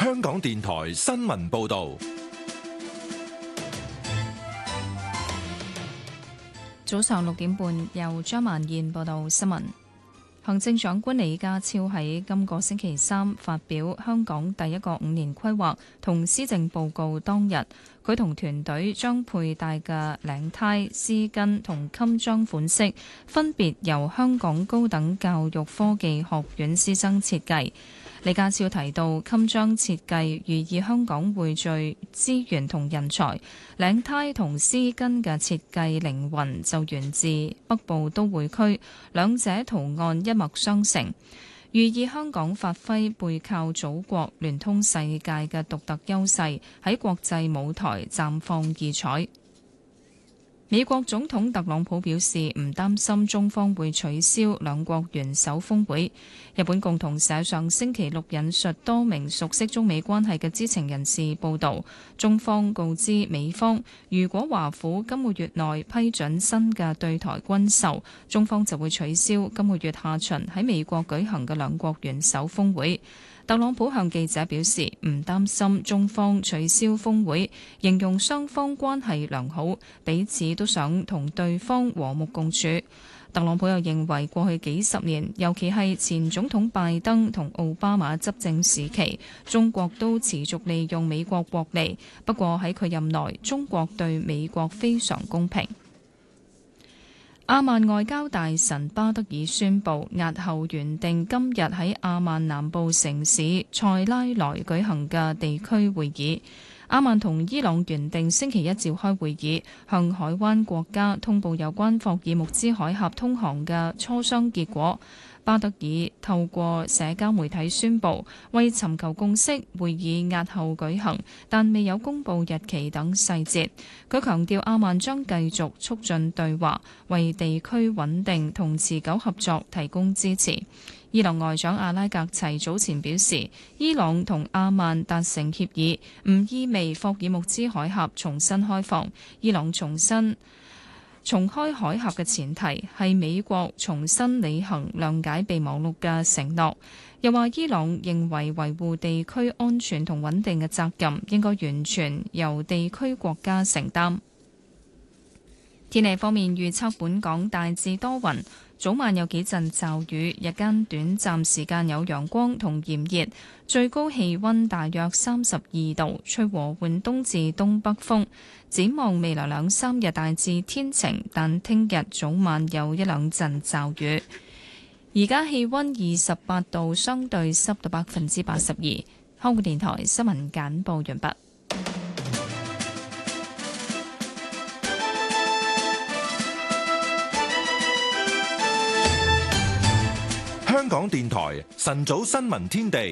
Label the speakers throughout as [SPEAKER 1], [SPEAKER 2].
[SPEAKER 1] 香港電台新聞報道。
[SPEAKER 2] 早上6點半，由張曼燕報道新聞。行政長官李家超喺今個星期三發表香港第一個5年規劃同施政報告當日，佢同團隊將佩戴嘅領呔、絲巾同襟章款式，分別由香港高等教育科技學院師生設計。李家超提到，襟章設計寓意香港匯聚資源同人才，領呔同絲巾嘅設計靈魂就源自北部都會區，兩者圖案一脈相承，寓意香港發揮背靠祖國、聯通世界嘅獨特優勢，喺國際舞台綻放異彩。美國總統特朗普表示唔擔心中方會取消兩國元首峰會。日本共同社上星期六引述多名熟悉中美關係嘅知情人士報道，中方告知美方，如果華府今個月內批准新嘅對台軍售，中方就會取消今個月下旬喺美國舉行嘅兩國元首峰會。特朗普向記者表示唔擔心中方取消峰會，形容雙方關係良好，彼此都想同對方和睦共處。特朗普又認為過去幾十年，尤其係前總統拜登同奧巴馬執政時期，中國都持續利用美國獲利。不過喺佢任內，中國對美國非常公平。阿曼外交大臣巴德爾宣布押後原定今日喺阿曼南部城市塞拉萊舉行嘅地區會議。阿曼同伊朗原定星期一召開會議，向海灣國家通報有關霍爾木茲海峽通航嘅磋商結果。巴德爾透過社交媒體宣布，為尋求共識，會議押後舉行，但未有公布日期等細節。佢強調阿曼將繼續促進對話，為地區穩定同持久合作提供支持。伊朗外長阿拉格齊早前表示，伊朗同阿曼達成協議，唔意味霍爾木茲海峽重新開放。伊朗重開海峽嘅前提係美國重新履行諒解備忘錄嘅承諾。又話伊朗認為維護地區安全同穩定嘅責任應該完全由地區國家承擔。天氣方面預測，本港大致多雲，早晚有幾陣驟雨，日間短暫時間有陽光同炎熱，最高氣溫大約32度，吹和緩東至東北風。展望未來2-3日大致天晴，但聽日早晚有一兩陣驟雨。而家氣溫28度，相對濕度82%。香港電台新聞簡報完畢。
[SPEAKER 1] 香港電台晨早新聞天地，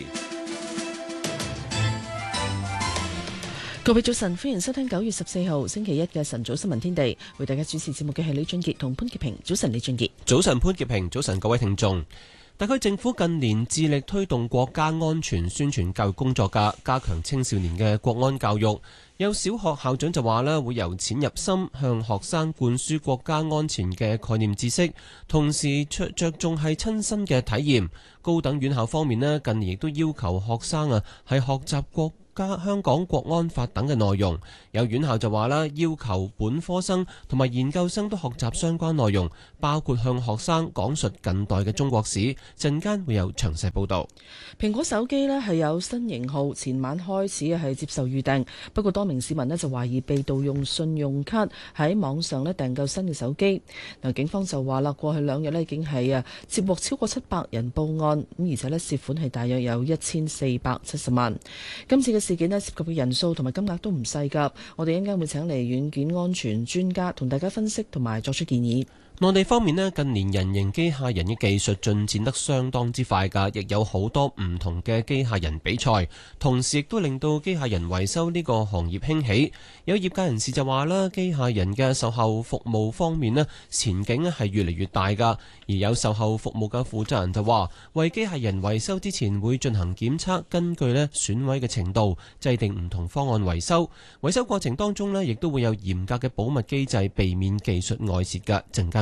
[SPEAKER 3] 各位早晨，歡迎收聽9月14號星期一嘅晨早新聞天地，為大家主持節目嘅係李俊傑同潘潔平。早晨，李俊傑。
[SPEAKER 4] 早晨，潘潔平。早晨，各位聽眾。特區政府近年致力推動國家安全宣傳教育工作嘅，加強青少年嘅國安教育。有小學校長就話咧，會由淺入深向學生灌輸國家安全嘅概念知識，同時着重係親身嘅體驗。高等院校方面咧，近年亦都要求學生係學習香港國安法等嘅內容。有院校就話啦，要求本科生同埋研究生都學習相關內容，包括向學生講述近代嘅中國史。陣間會有詳細報導。
[SPEAKER 3] 蘋果手機咧係有新型號，前晚開始係接受預訂，不過多名市民咧就懷疑被盜用信用卡喺網上咧訂購新嘅手機。嗱，警方就話啦，過去2日咧已經係接獲超過700人報案，咁而且咧涉款係大約有1470萬。今次嘅事件咧涉及嘅人數同埋金額都唔細㗎，我哋一陣間會請嚟軟件安全專家同大家分析同埋作出建議。
[SPEAKER 4] 內地方面咧，近年人形機械人嘅技術進展得相當之快㗎，亦有好多唔同嘅機械人比賽，同時亦都令到機械人維修呢個行業興起。有業界人士就話啦，機械人嘅售後服務方面咧，前景係越嚟越大㗎。而有售後服務嘅負責人就話，為機械人維修之前會進行檢測，根據損毀嘅程度，制定唔同方案維修。維修過程當中亦都會有嚴格嘅保密機制，避免技術外泄㗎。陣間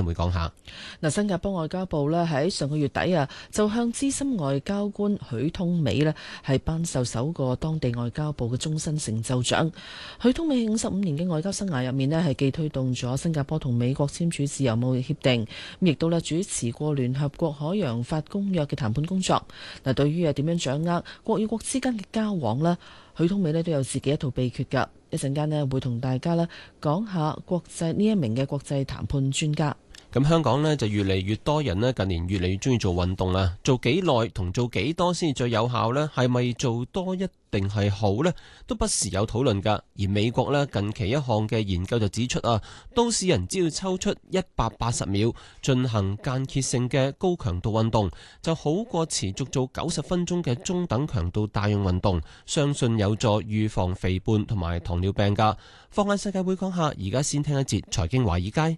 [SPEAKER 4] 會講下。
[SPEAKER 3] 嗱，新加坡外交部咧喺上個月底啊，就向資深外交官許通美咧係頒授首個當地外交部嘅終身成就獎。許通美55年嘅外交生涯入面咧，係既推動咗新加坡同美國簽署自由貿易協定，咁亦都咧主持過聯合國海洋法公約嘅談判工作。嗱，對於點樣掌握國與國之間嘅交往咧，許通美咧都有自己一套秘訣㗎。一陣間咧會同大家咧講下國際呢一名嘅國際談判專家。
[SPEAKER 4] 咁香港呢，就越嚟越多人呢，近年越嚟越中意做運動啦。做幾耐同做幾多先至最有效呢？係咪做多一定係好呢？都不時有討論㗎。而美國呢，近期一項嘅研究就指出啊，都市人只要抽出180秒進行間歇性嘅高強度運動，就好過持續做90分鐘嘅中等強度大用運動，相信有助預防肥胖同埋糖尿病㗎。放眼世界會講下，而家先聽一節財經華爾街。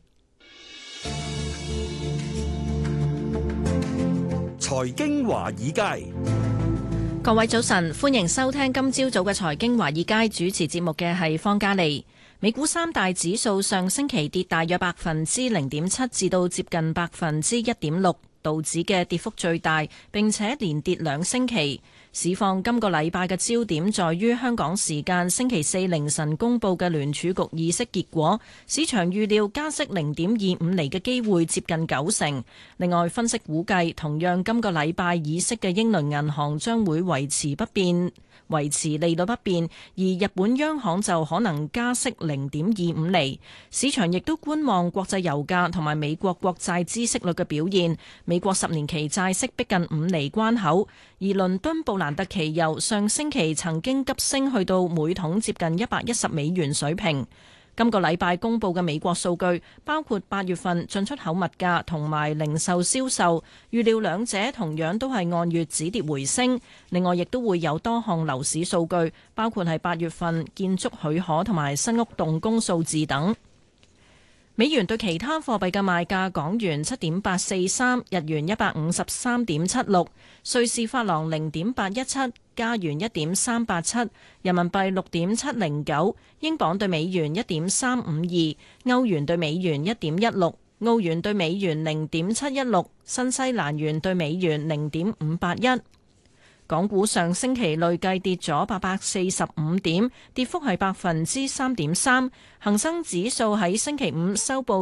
[SPEAKER 1] 財經華爾街，
[SPEAKER 5] 各位早晨，歡迎收聽今朝早嘅財經華爾街，主持節目嘅係方嘉利。美股三大指數上星期跌大約0.7%至到接近1.6%，道指嘅跌幅最大，並且連跌2星期。市況今個禮拜嘅焦點在於香港時間星期四凌晨公佈嘅聯儲局議息結果，市場預料加息0.25厘嘅機會接近90%。另外，分析估計同樣今個禮拜議息嘅英倫銀行將會維持利率不變，而日本央行就可能加息0.25厘。市場亦都觀望國際油價同埋美國國債孳息率嘅表現。美國10年期債息逼近5厘關口，而倫敦布蘭特期油上星期曾經急升去到每桶接近110美元水平。今個禮拜公佈嘅美國數據包括8月份進出口物價同埋零售銷售，預料兩者同樣都係按月止跌回升。另外，亦都會有多項樓市數據，包括係8月份建築許可同埋新屋動工數字等。美元對其他貨幣嘅賣價：港元7.843，日元153.76，瑞士法郎0.817，加元1.387，人民幣6.709，英鎊對美元1.352，歐元對美元1.16，澳元對美元0.716，新西蘭元對美元0.581。港股上星期累計跌咗845點，跌幅係3.3%。恒生指數喺星期五收報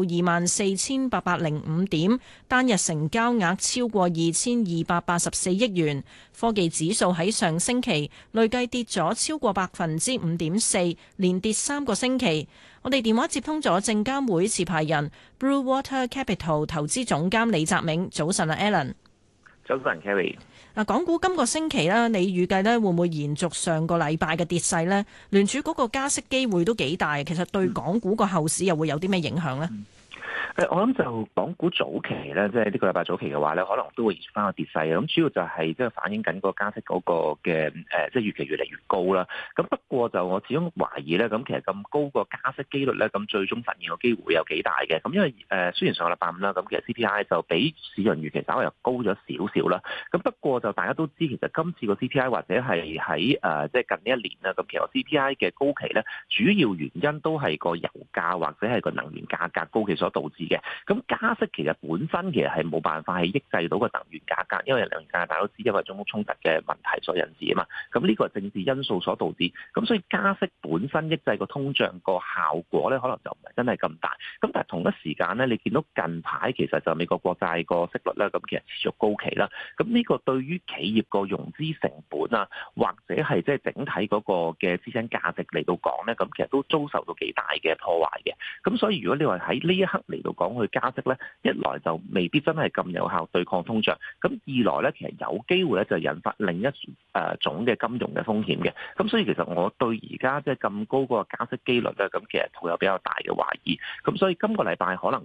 [SPEAKER 5] 24,805點，單日成交額超過2,284億元。科技指數喺上星期累計跌咗超過5.4%，連跌3個星期。我哋電話接通咗證監會持牌人 Blue Water Capital 投資總監李澤銘。早晨啊 Alan。
[SPEAKER 6] 早晨 Kerry。
[SPEAKER 5] 港股今個星期咧，你預計咧會唔會延續上個禮拜嘅跌勢呢？聯儲嗰個加息機會都幾大，其實對港股個後市又會有啲咩影響呢？
[SPEAKER 6] 我諗就港股早期咧，即係呢個禮拜早期嘅話咧，可能都會延續翻個跌勢嘅。咁主要就係即係反映緊個加息嗰個嘅即係預期越嚟越高啦。咁不過就我始終懷疑咧，咁其實咁高個加息機率咧，咁最終實現個機會有幾大嘅。咁因為雖然上個禮拜五啦，咁其實 CPI 就比市場預期稍微又高咗少少啦。咁不過就大家都知，其實今次個 CPI 或者係喺即係近呢一年啦，咁其實個 CPI 嘅高企咧，主要原因都係個油價或者係個能源價格高企所導致嘅。咁加息其實本身其實係冇辦法係抑制到個能源價格，因為能源價格大家都知因為中美衝突嘅問題所引致啊嘛。咁呢個係政治因素所導致，咁所以加息本身抑制個通脹個效果咧，可能就唔係真係咁大。咁但係同一時間咧，你見到近排其實就美國國債個息率咧，咁其實持續高企啦。咁呢個對於企業個融資成本啊，或者係即係整體嗰個嘅資產價值嚟到講咧，咁其實都遭受到幾大嘅破壞嘅。咁所以如果你話喺呢一刻嚟到講去加息咧，一來就未必真係咁有效對抗通脹，咁二來咧，其實有機會咧就引發另一種嘅金融嘅風險嘅。咁所以其實我對而家即係咁高個加息機率咧，咁其實抱有比較大嘅懷疑。咁所以今個禮拜可能